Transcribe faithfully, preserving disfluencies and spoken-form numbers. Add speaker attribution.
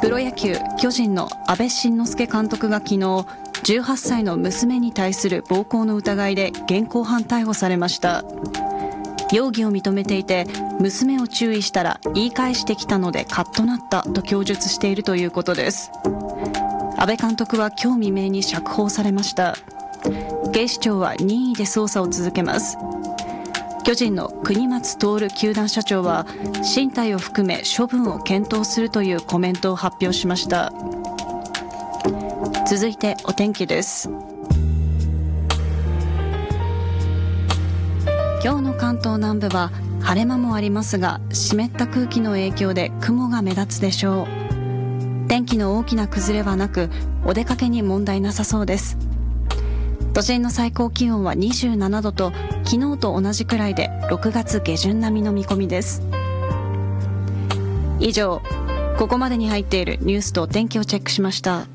Speaker 1: プロ野球巨人の阿部慎之助監督が昨日じゅうはっさいの娘に対する暴行の疑いで現行犯逮捕されました。容疑を認めていて、娘を注意したら言い返してきたのでカッとなったと供述しているということです。阿部監督は今日未明に釈放されました。警視庁は任意で捜査を続けます。巨人の国松徹球団社長は進退を含め処分を検討するというコメントを発表しました。続いてお天気です。今日の関東南部は晴れ間もありますが、湿った空気の影響で雲が目立つでしょう。天気の大きな崩れはなく、お出かけに問題なさそうです。都心の最高気温はにじゅうななどと昨日と同じくらいでろくがつ下旬並みの見込みです。以上、ここまでに入っているニュースと天気をチェックしました。